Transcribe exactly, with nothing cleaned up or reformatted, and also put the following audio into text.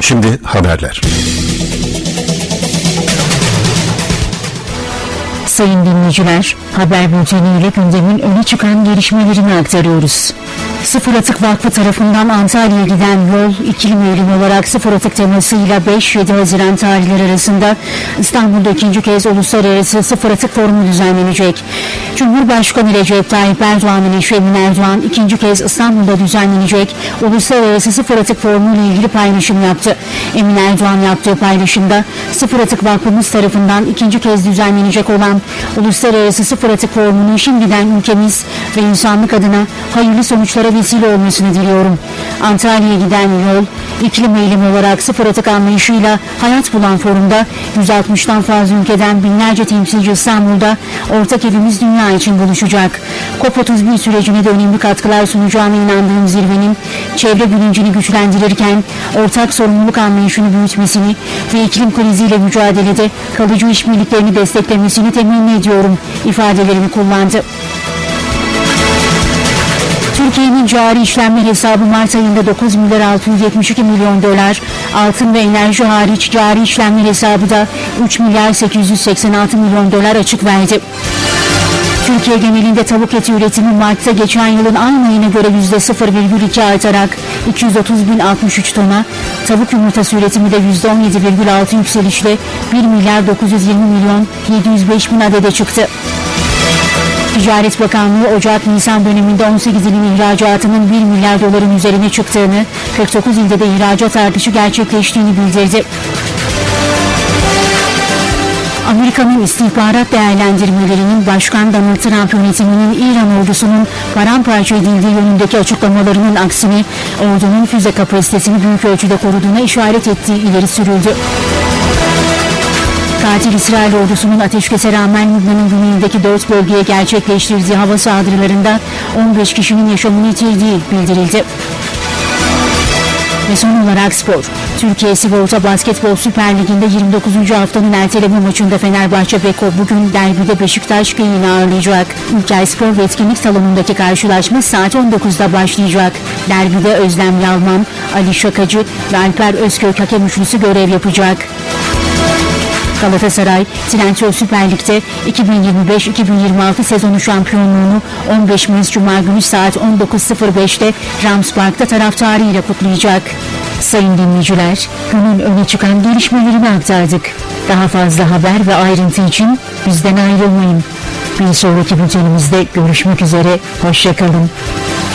Şimdi haberler. Sayın dinleyiciler, haber bülteniyle gündemin öne çıkan gelişmelerini aktarıyoruz. Sıfır Atık Vakfı tarafından Antalya'ya giden yol iklim eylemi olarak sıfır atık temasıyla beş yedi Haziran tarihleri arasında İstanbul'da ikinci kez uluslararası sıfır atık forumu düzenlenecek. Cumhurbaşkanı Recep Tayyip Erdoğan'ın eşi Emine Erdoğan ikinci kez İstanbul'da düzenlenecek uluslararası sıfır atık forumu ile ilgili paylaşım yaptı. Emine Erdoğan yaptığı paylaşımda Sıfır Atık Vakfımız tarafından ikinci kez düzenlenecek olan uluslararası sıfır atık forumunun şimdiden ülkemiz ve insanlık adına hayırlı sonuçlara vesile olmasını diliyorum. Antalya'ya giden yol iklim eylemi olarak sıfır atık anlayışıyla hayat bulan forumda yüz altmıştan fazla ülkeden binlerce temsilci İstanbul'da ortak evimiz dünya için buluşacak. COP otuz bir sürecine de önemli katkılar sunacağına inandığım zirvenin çevre bilincini güçlendirirken ortak sorumluluk anlayışını büyütmesini ve iklim kriziyle mücadelede kalıcı işbirliklerini desteklemesini temenni ediyorum ifadelerini kullandı. Türkiye'nin cari işlemler hesabı Mart ayında dokuz milyar altı yüz yetmiş iki milyon dolar, altın ve enerji hariç cari işlemler hesabı da üç milyar sekiz yüz seksen altı milyon dolar açık verdi. Türkiye genelinde tavuk eti üretimi Mart'ta geçen yılın aynı ayına göre yüzde sıfır virgül iki artarak iki yüz otuz bin altmış üç tona, tavuk yumurtası üretimi de yüzde on yedi virgül altı yükselişle bir milyar dokuz yüz yirmi milyon yedi yüz beş bin adede çıktı. Ticaret Bakanlığı Ocak-Nisan döneminde on sekiz ilin ihracatının bir milyar doların üzerine çıktığını, kırk dokuz ilde de ihracat artışı gerçekleştiğini bildirdi. Amerika'nın istihbarat değerlendirmelerinin Başkan Donald Trump yönetiminin İran ordusunun paramparça edildiği yönündeki açıklamalarının aksine ordunun füze kapasitesini büyük ölçüde koruduğuna işaret ettiği ileri sürüldü. Katil İsrail ordusunun ateşkese rağmen Lübnan'ın güneyindeki dört bölgeye gerçekleştirdiği hava saldırılarında on beş kişinin yaşamını yitirdiği bildirildi. Ve son olarak spor. Türkiye Sigorta Basketbol Süper Ligi'nde yirmi dokuzuncu haftanın erteleme maçında Fenerbahçe Beko bugün derbide Beşiktaş Köyü'nü ağırlayacak. Ülker Spor ve Etkinlik Salonu'ndaki karşılaşma saat on dokuzda başlayacak. Derbide Özlem Yalman, Ali Şakacı ve Alper Özkök hakem üçlüsü görev yapacak. Galatasaray, Trendyol Süper Lig'de iki bin yirmi beş iki bin yirmi altı sezonu şampiyonluğunu on beş Mayıs Cuma günü saat on dokuz sıfır beşte Rams Park'ta taraftarıyla kutlayacak. Sayın dinleyiciler, günün öne çıkan gelişmelerini aktardık. Daha fazla haber ve ayrıntı için bizden ayrılmayın. Bir sonraki bültenimizde görüşmek üzere, hoşça kalın.